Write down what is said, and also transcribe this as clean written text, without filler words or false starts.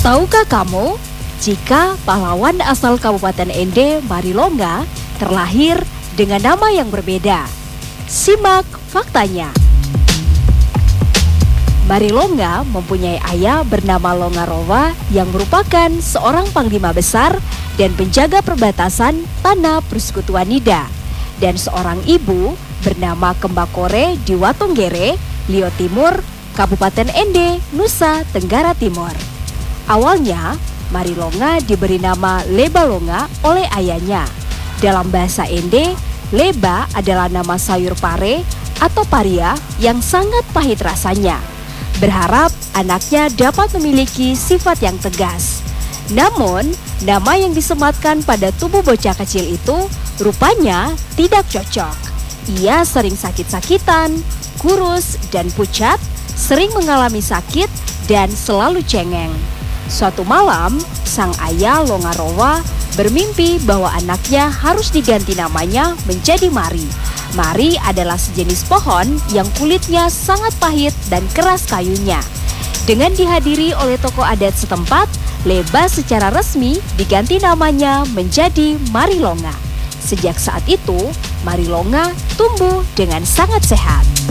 Tahukah kamu, jika pahlawan asal Kabupaten Ende, Marilonga, terlahir dengan nama yang berbeda? Simak faktanya. Marilonga mempunyai ayah bernama Longarowa yang merupakan seorang panglima besar dan penjaga perbatasan tanah Persekutuan Nida, dan seorang ibu bernama Kembakore di Watonggere, Lio Timur, Kabupaten Ende, Nusa Tenggara Timur. Awalnya, Marilonga diberi nama Lebalonga oleh ayahnya. Dalam bahasa Ende, leba adalah nama sayur pare atau paria yang sangat pahit rasanya. Berharap anaknya dapat memiliki sifat yang tegas. Namun, nama yang disematkan pada tubuh bocah kecil itu rupanya tidak cocok. Ia sering sakit-sakitan, kurus dan pucat, sering mengalami sakit dan selalu cengeng. Suatu malam, sang ayah Longarowa bermimpi bahwa anaknya harus diganti namanya menjadi Mari. Mari adalah sejenis pohon yang kulitnya sangat pahit dan keras kayunya. Dengan dihadiri oleh tokoh adat setempat, leba secara resmi diganti namanya menjadi Marilonga. Sejak saat itu, Marilonga tumbuh dengan sangat sehat.